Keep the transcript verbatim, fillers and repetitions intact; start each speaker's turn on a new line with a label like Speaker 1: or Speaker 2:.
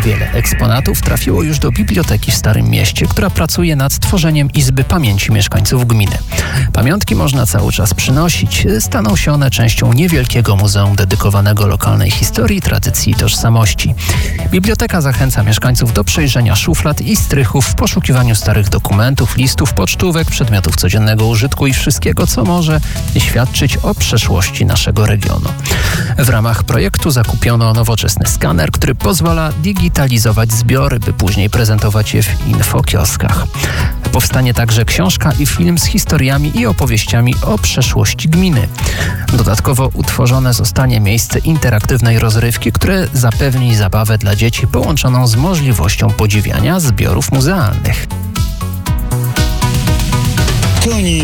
Speaker 1: Wiele eksponatów trafiło już do biblioteki w Starym Mieście, która pracuje nad tworzeniem Izby Pamięci Mieszkańców Gminy. Pamiątki można cały czas przynosić. Staną się one częścią niewielkiego muzeum dedykowanego lokalnej historii, tradycji i tożsamości. Biblioteka zachęca mieszkańców do przejrzenia szuflad i strychów w poszukiwaniu starych dokumentów, listów, pocztówek, przedmiotów codziennego użytku i wszystkiego, co może świadczyć o przeszłości naszego regionu. W ramach projektu zakupiono nowoczesny skaner, który pozwala digitalizować zbiory, by później prezentować je w infokioskach. Powstanie także książka i film z historiami i opowieściami o przeszłości gminy. Dodatkowo utworzone zostanie miejsce interaktywnej rozrywki, które zapewni zabawę dla dzieci połączoną z możliwością podziwiania zbiorów muzealnych.
Speaker 2: Koni